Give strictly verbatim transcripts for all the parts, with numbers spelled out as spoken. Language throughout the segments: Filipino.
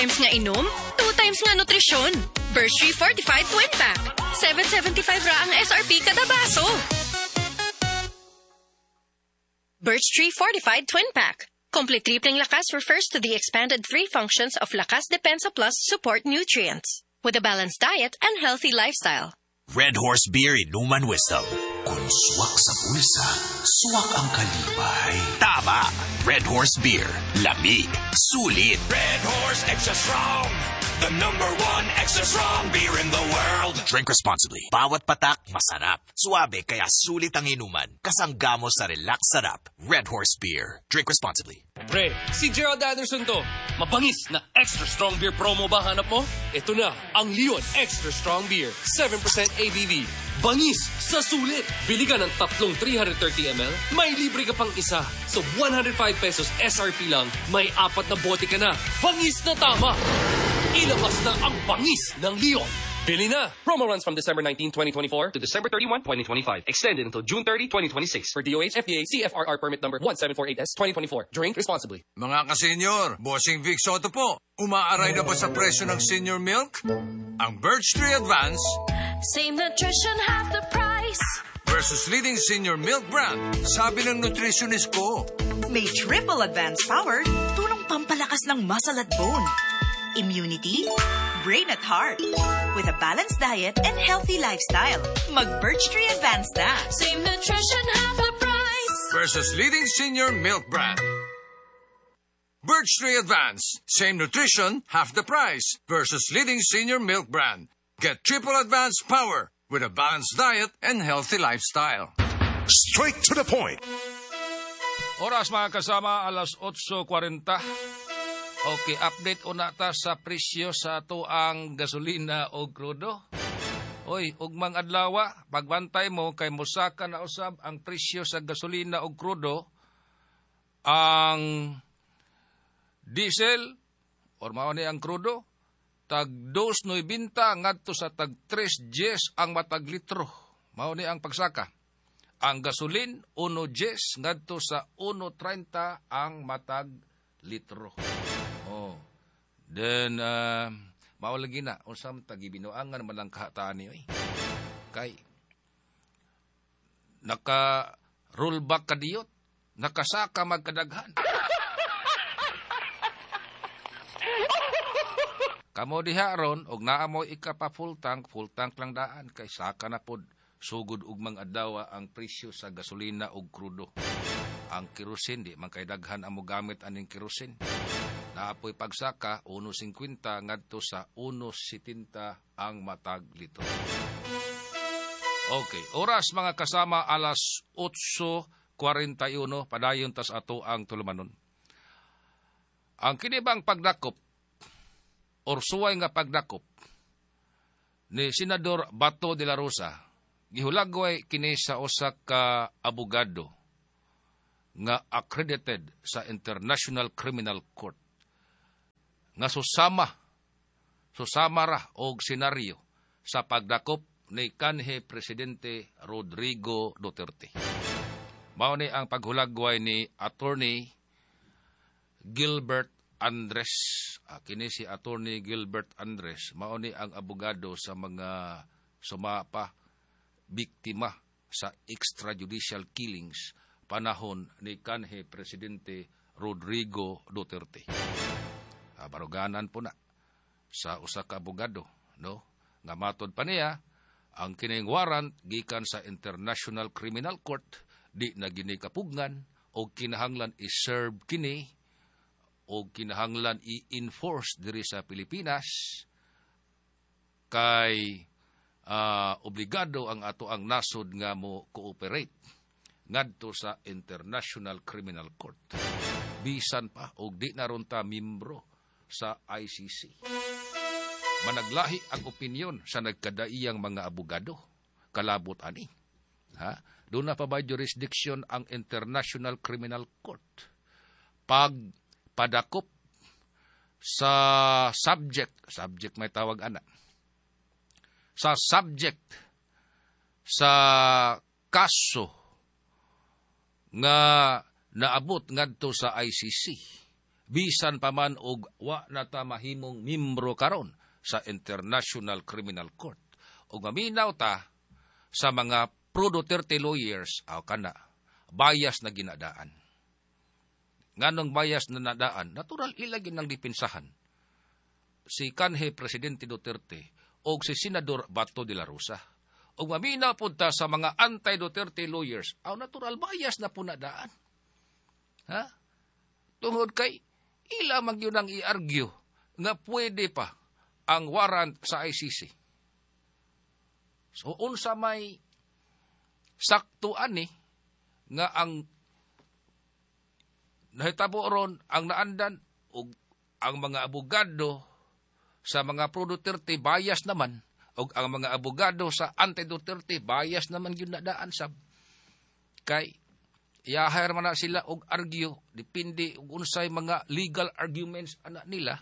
times nga inom, two times nga nutrisyon. Birch Tree Fortified Twin Pack. seven seventy-five ra ang S R P kada baso. Birch Tree Fortified Twin Pack. Complete tripling lakas refers to the expanded three functions of Lakas Depensa Plus support nutrients with a balanced diet and healthy lifestyle. Red Horse Beer Inuman Wisdom. Kung swak sa bulsa, swak ang kalibay. Tama! Red Horse Beer. Lamig. Sulit. Red Horse Extra Strong. The number one extra strong beer in the world. Drink responsibly. Bawat patak, masarap. Suabe, kaya sulit ang inuman. Kasanggamo sa relax sarap. Red Horse Beer. Drink responsibly. Pre, si Gerald Anderson to. Mabangis na extra strong beer promo ba hanap mo? Ito na, ang Leon Extra Strong Beer. seven percent A B V. Bangis sa sulit. Bili ka ng tatlong three hundred thirty milliliters, may libre ka pang isa. So one hundred five pesos S R P lang, may apat na bote ka na. Bangis na tama! Ilabas na ang bangis ng Leon. Bili na! Promo runs from December nineteenth, twenty twenty-four to December thirty-first, twenty twenty-five. Extended until June thirtieth, twenty twenty-six. For D O H, F D A, C F R R permit number one seven four eight S, twenty twenty-four. Drink responsibly. Mga ka-senior, Bossing Vic Soto po. Umaaray na ba sa presyo ng senior milk? Ang Birch Tree Advance Same nutrition, half the price. versus leading senior milk brand. Sabi ng nutritionist ko. May triple advanced power, tulong pampalakas ng muscle at bone, immunity, brain at heart. With a balanced diet and healthy lifestyle, mag-Birch Tree Advance na. Same nutrition, half the price. Versus leading senior milk brand. Birch Tree Advance. Same nutrition, half the price. Versus leading senior milk brand. Get triple advanced power with a balanced diet and healthy lifestyle. Straight to the point. Oras mga kasama, alas eight forty. Okay, update una ta sa presyo sa ato ang gasolina o krudo. Oy, ugmang adlaw, pagbantay mo kay mosaka na usab ang presyo sa gasolina o krudo. Ang diesel or mao ni ang krudo tag two ninety ngadto sa tag three ten ang matag litro. Mao ni ang pagsaka. Ang gasolin one ten ngadto sa one thirty ang matag litro. Oh. Then uh, mao lagi na unsam tagibinoangan man lang kahataan ni oy. Kay naka rollback kadiyot, nakasaka magkadaghan. Kamo diha ron og naa mo ika pa full tank, full tank lang daan kay saka na pod sugod ugmang adlaw ang presyo sa gasolina ug krudo. Ang kerosene di man kay daghan amo gamit aning kerosene. Naapoy pagsaka one fifty ngadto sa one seventy ang matag litro. Okay, oras mga kasama alas eight forty-one padayon tas ato ang tulumanon. Ang kinibang pagdakop or suway nga pagdakop ni Senador Bato de la Rosa gihulagway kini sa usa ka abogado nga accredited sa International Criminal Court nga susama susama ra og senaryo sa pagdakop ni kanhi Presidente Rodrigo Duterte. Mao ni ang paghulagway ni Attorney Gilbert Andres. Ah, kini si Attorney Gilbert Andres, mao ni ang abogado sa mga sumapa biktima sa extrajudicial killings panahon ni kanhi Presidente Rodrigo Duterte. Ah, baruganan po na sa usa ka abogado, no? Nga matod pa niya ang kining warrant gikan sa International Criminal Court di na gini kapugnan o kinahanglan i-serve kini o kinahanglan i-enforce diri sa Pilipinas kay uh, obligado ang ato ang nasod nga mo cooperate ngadto sa International Criminal Court. Bisan pa og di na ron ta membro sa I C C. Managlahi ang opinyon sa nagkadaiyang mga abogado. Kalabot ani. Ha? Doon na pa ba jurisdiction ang International Criminal Court? Pag padakop sa subject, subject may tawag ana, sa subject sa kaso nga naabot ngadto sa I C C, bisan pa man og wa na ta mahimong membro karon sa International Criminal Court. Og maminaw ta sa mga pro-Duterte lawyers, aw kana, bias na ginadaan. Nganong bias na nadaan, natural ilagin ng dipinsahan si kanhe Presidente Duterte o si Senador Bato de la Rosa. O maminaw po ta sa mga anti-Duterte lawyers, aw natural bias na po nadaan. Ha? Tungod kay, ila mag yun ang i-argue nga pwede pa ang warrant sa I C C. So, unsa may saktuan ni nga ang nahitabo ron ang naandan o ang mga abogado sa mga pro-Duterte bias naman o ang mga abogado sa anti-Duterte bias naman yun nadaan sab. Kay iahayar man na sila og argue, depende og unsay mga legal arguments ana nila.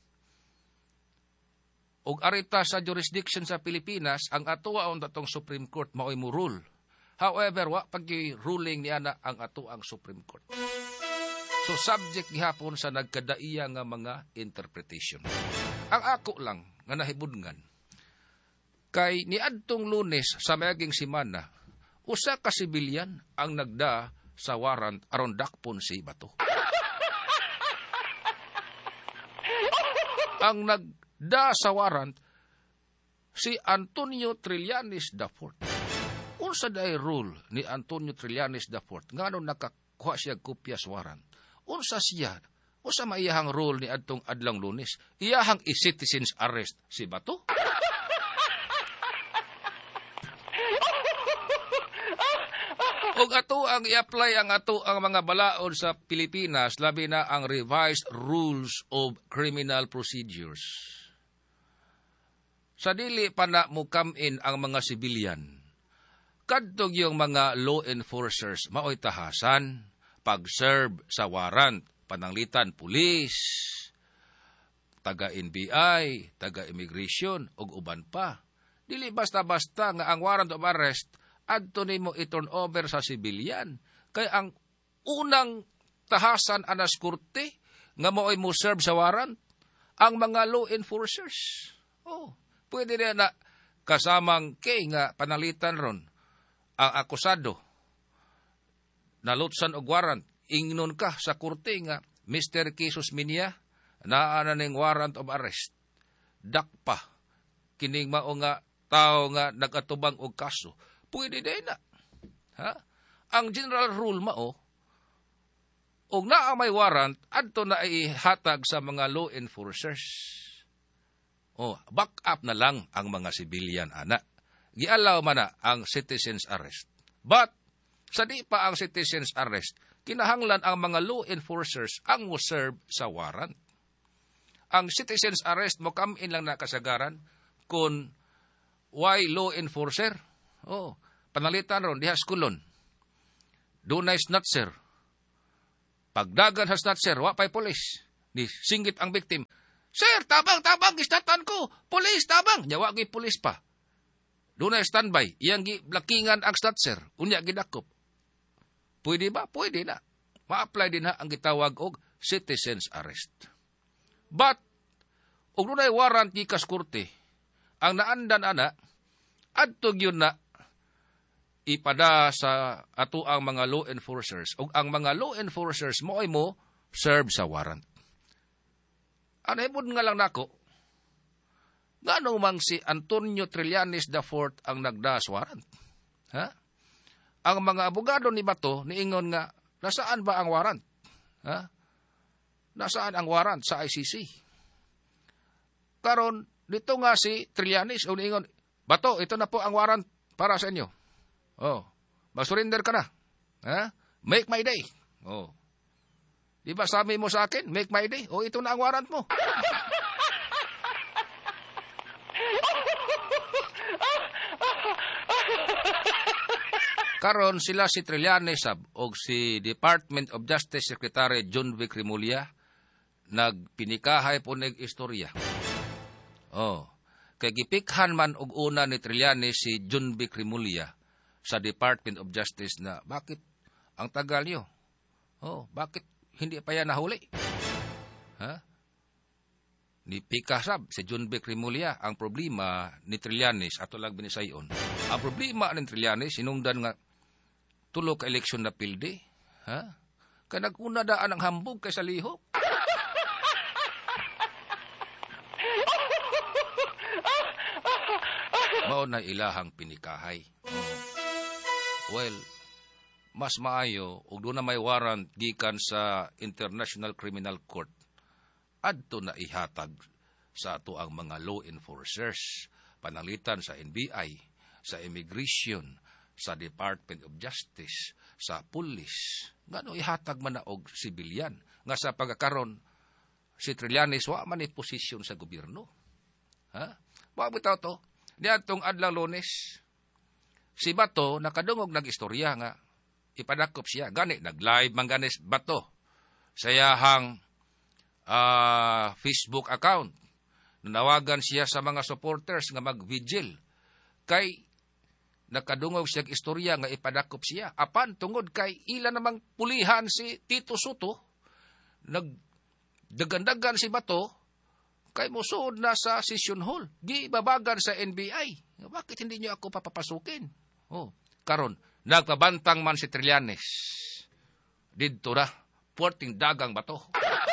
Og arita sa jurisdiction sa Pilipinas, ang atuaon datong Supreme Court mao'y mo rule. However, wa pagi ruling ni ana ang atuang Supreme Court. So subject gihapon sa nagkadaiya nga mga interpretation. Ang ako lang nga nahibudngan kay niadtong Lunes sa mayaging semana, usa ka sibilyan ang nagda sa warrant aron dakpon si Bato. Ang nagda sa warrant si Antonio Trillanes the fourth. Unsa day rule ni Antonio Trillanes the fourth ngano nakakuha siya kopya sa warrant? Unsa siya? Unsa maiyahang rule ni adtong adlang Lunes? Iyahang i-citizen's arrest si Bato? Og ato ang i-apply ang ato ang mga balaod sa Pilipinas, labi na ang revised rules of criminal procedures. Sa dili pa na mo come in ang mga sibilyan, kadtog yung mga law enforcers maoy tahasan, pag-serve sa warrant, pananglitan pulis, taga-N B I, taga-immigration, og uban pa. Dili basta-basta nga ang warrant of arrest adto nimo i-turn over sa sibilyan. Kay ang unang tahasan anas korte nga mo'y mo serve sa warrant, ang mga law enforcers. Oh, pwede na na kasamang kay nga panalitan ron ang akusado. Nalutsan og warrant, ingnon ka sa korte nga, Mister Jesus Minya, naa ning warrant of arrest. Dakpa, kining mao nga tao nga nagatubang og kaso. Pwede din na. Ha? Ang general rule mao, og naa may warrant, adto na ihatag sa mga law enforcers. Oh, back up na lang ang mga civilian ana. Gialaw man na ang citizen's arrest. But, sa di pa ang citizen's arrest, kinahanglan ang mga law enforcers ang mo serve sa warrant. Ang citizen's arrest mo come in lang na kasagaran kung why law enforcer? Oh, panalitan ron, diha skulon. Dunay snatcher. Pagdagan sa snatcher, wapay polis. Ni singgit ang victim. Sir, tabang, tabang, gisnatan ko. Polis, tabang. Nyawa gi polis pa. Dunay standby. Iyang gi blakingan ang snatcher. Unya gidakop. Pwede ba? Pwede na. Ma-apply din ha ang gitawag og citizen's arrest. But, og dunay warrant gikas korte, ang naandan ana, adto gyud na ipada sa ato ang mga law enforcers o ang mga law enforcers mo ay mo serve sa warrant. Ano ibon nga lang nako, ngano mang si Antonio Trillanes the fourth ang nagdas warrant? Ha? Ang mga abogado ni Bato niingon nga, nasaan ba ang warrant? Ha? Nasaan ang warrant sa I C C? Karon dito nga si Trillanes o niingon, Bato, ito na po ang warrant para sa inyo. Oh, mag-surrender ka na. Ha? Make my day. Oh. Di ba sabi mo sa akin, make my day? Oh, ito na ang warrant mo. Karon sila si Trillanes sab og si Department of Justice Secretary John Vic Remulla nagpinikahay po nag istorya. Oh. Kay gipikhan man og una ni Trillanes si John Vic Remulla sa Department of Justice na bakit ang tagal niyo? Oh, bakit hindi pa yan nahuli? Ha? Ni Pikasab, si John B. Crimolia, ang problema ni Trillanes, ato lang binisayon. Ang problema ni Trillanes, sinungdan nga tulo ka eleksyon na pilde. Ha? Kaya nag-una daan ang hambog kay sa lihok. Mao na ilahang pinikahay. Oh. Well, mas maayo, ug doon na may warrant gikan sa International Criminal Court, adto na ihatag sa ato ang mga law enforcers, pananglitan sa N B I, sa Immigration, sa Department of Justice, sa Police, ngano ihatag man na og sibilyan, nga sa pagkakaron, si Trillanes wa man ni posisyon sa gobyerno. Ha? Wa bitaw to, niadtong adlaw Lunes, si Bato nakadungog nag-istorya nga ipadakop siya. Gani, nag-live man ganis Bato sa iyahang uh, Facebook account. Nanawagan siya sa mga supporters nga mag-vigil. Kay nakadungog siya istorya nga ipadakop siya. Apan, tungod kay ilan namang pulihan si Tito Soto, nagdagandagan si Bato, kay musuod na sa session hall. Gibabagan sa N B I. Bakit hindi niyo ako papapasukin? Oh, karon nagpabantang man si Trillanes. Didto na, puwerteng dagang bato.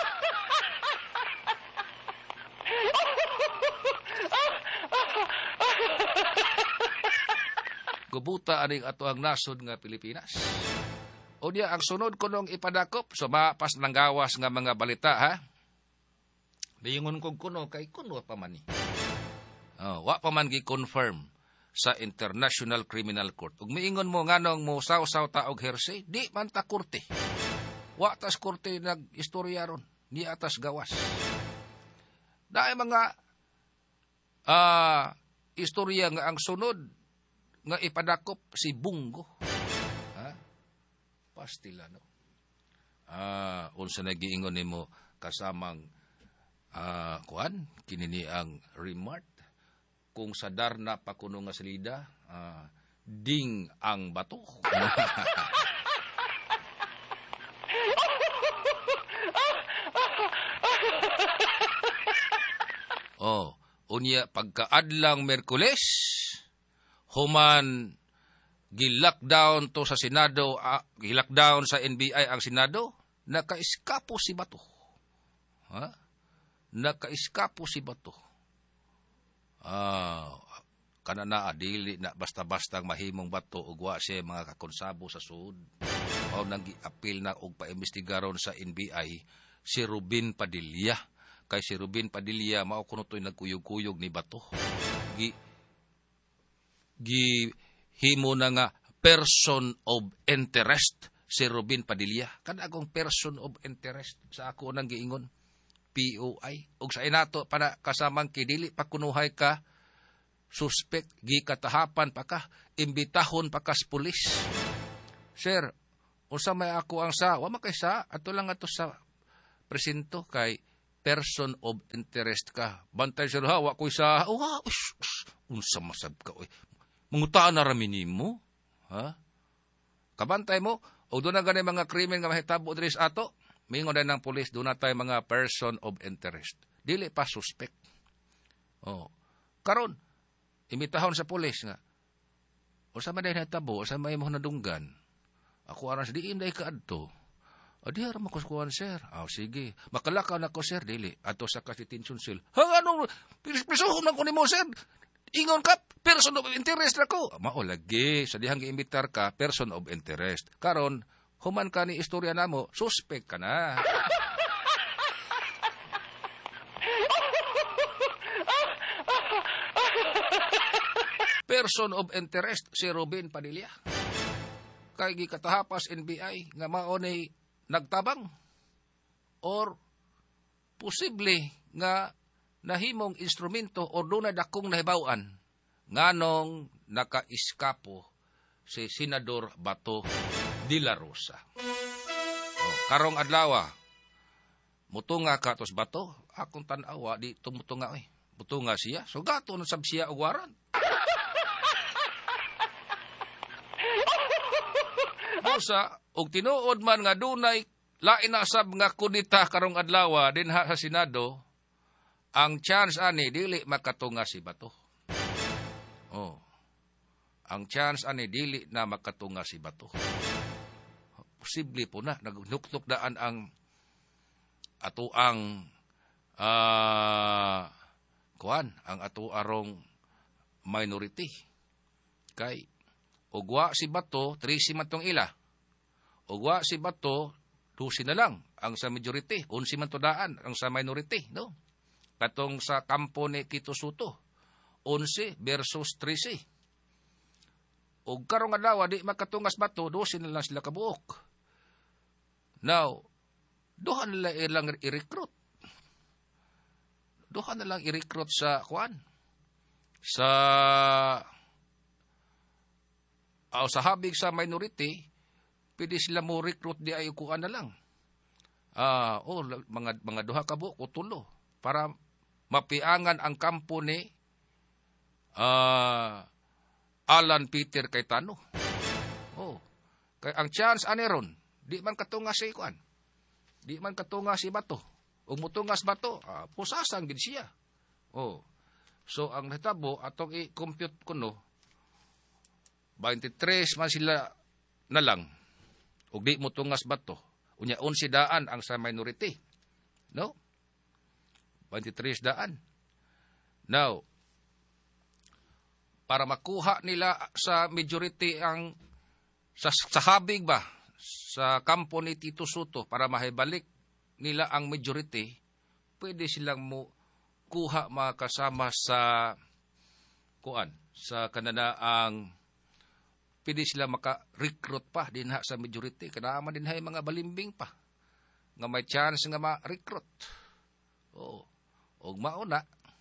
Gubuta aning ato ang nasod nga Pilipinas. O diya, ang sunod ko nung ipadakop, so mapas ng gawas nga mga balita, ha? Diyingon kong kuno, kay kuno pa man ni. Oh, wa pa man gi-confirm sa International Criminal Court. Ug miingon mo nganong mo saw-saw ta og hearsay, di man ta korte. Wa tas korte nag-istorya ron, ni atas gawas. Dahil mga uh, istorya nga ang sunod nga ipadakop si Bungo. Ha? Pastila, no? Ah, unsa nagiingon nimo kasamang ah, kuan kinini ang remark kung sa Darna pa kuno nga salida, ah, ding ang bato. Oh, unya pagkaadlang Merkules, human gi-lockdown to sa Senado, uh, gi-lockdown sa N B I ang Senado, nakaiskapo si Bato. Ha? Nakaiskapo si Bato. Ah, kana na adili na basta-basta mahimong Bato ug wa siya mga kakonsabo sa sud. Mao nang gi-apil na og paimbestigaron sa N B I si Rubin Padilla. Kay si Rubin Padilla mao kuno toy nagkuyog-kuyog ni Bato. Gi gihimo na nga person of interest si Rubin Padilla. Kan akong person of interest sa ako nang giingon P O I. Ug sa inato para kasamang kidili pakunuhay ka suspect gikatahapan pa ka, imbitahon pa ka sa pulis. Sir, unsa may ako ang sa, wa makay sa ato lang ato sa presinto kay person of interest ka. Bantay sir ha, wa koy sa, wa, ush, ush, unsa masab ka oy. Mangutaan na rami nimo, ha? Kabantay mo, o doon na ganay mga krimen nga mahitabo diri sa ato, mingon na ng pulis, doon na tayo mga person of interest. Dili pa suspect. Oh. Karon, imitahon sa pulis nga, o sa maday na tabo, o sa may mo nadunggan, ako aras di inday ka adto. O di haram ako kuhan, sir. Oh, sige. Makalakaw na ko, sir, dili. Ato sa detention cell. Ha, anong, pisuhom na ko ni mo, sir. Ingon ka, person of interest na ko. Mao lagi, sa dihang giimbitar ka, person of interest. Karon, human ka ni istorya na mo, suspect ka na. Person of interest, si Rubin Padilla. Kay gikatahapas N B I, nga maonay nagtabang. Or, posible nga nahimong instrumento o doon na dakong nahibawan nganong nakaiskapo si Senador Bato de la Rosa. O, karong adlawa, mutunga ka tos Bato, akong tanawa, di tumutunga eh. Mutunga siya, so gato na sab siya uwaran. Rosa, og tinuod man nga dunay lain na sab nga kudita karong adlaw dinha sa Senado, ang chance ani dili makatunga si Bato. Oh. Ang chance ani dili na makatunga si Bato. Posible po na nagnuktok daan ang ato ang uh, kuan ang ato arong minority. Kay ugwa si Bato, trisi man tong ila. Ugwa si Bato, dusi na lang ang sa majority, unsi man to daan ang sa minority, no? Katong sa kampo ni Kito Soto, onse versus trisi. O karong adlaw di makatungas Bato, dusi na lang sila kabuok. Now, duha na lang ilang i-recruit. Duha na lang i-recruit sa kuan. Sa o sa habig sa minority, pwede sila mo recruit di ay kuan na lang. Ah, uh, oh mga mga duha ka buok o tulo para mapiangan ang kampo ni uh, Alan Peter Cayetano. Oh. Kay ang chance ani ron, di man katunga si kuan. Di man katunga si Bato. Ug mutungas Bato, ah, pusasang gid siya. Oh. So ang natabo atong i-compute kuno twenty-three man sila na lang. Ug di mutungas Bato. Unya onse daan ang sa minority. No? twenty-three daan. Now, para makuha nila sa majority ang sa, sa habig ba sa kampo ni Tito Soto para mahibalik nila ang majority, pwede silang mo kuha makasama sa kuan sa kanana ang pwede sila maka-recruit pa dinha sa majority. Kanama din hay mga balimbing pa nga may chance nga ma-recruit. Oo. Og mauna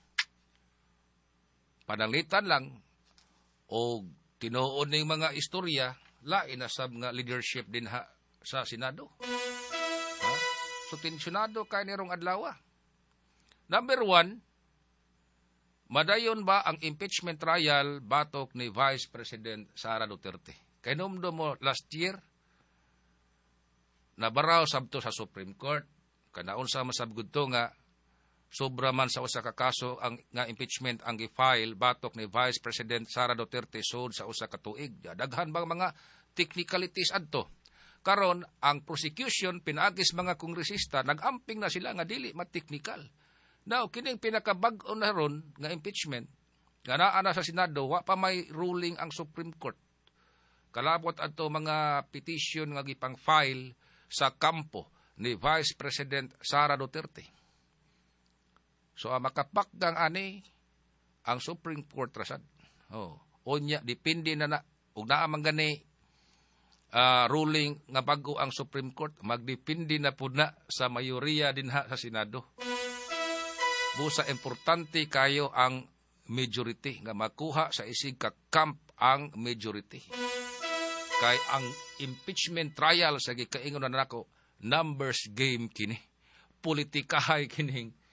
pananglitan lang og tinuod ning mga istorya lain na sab nga leadership dinha sa Senado. Ha? So tensyonado kay nirong adlaw. Number one, madayon ba ang impeachment trial batok ni Vice President Sara Duterte? Kay numdo mo last year, nabaraw sabto sa Supreme Court, kanaon sa masabgud to nga, sobra man sa usa ka kaso ang nga impeachment ang gi-file batok ni Vice President Sara Duterte sud sa usa ka tuig. Daghan bang mga technicalities adto. Karon ang prosecution pinaagis mga kongresista nagamping na sila nga dili ma-technical. Now, kining pinakabag-o na ron nga impeachment, nga naa na sa Senado, wa pa may ruling ang Supreme Court. Kalabot ato mga petition nga gipang file sa kampo ni Vice President Sara Duterte. So, uh, makapakgang ani ang Supreme Court rasad. Oh, onya, dipindi na na, ug naa man gani uh, ruling nga bago ang Supreme Court, magdipindi na po na sa mayoriya dinha sa Senado. Busa importante kayo ang majority nga makuha sa isig ka camp ang majority. Kay ang impeachment trial sa gikaingon na nako numbers game kini. Politikahay kining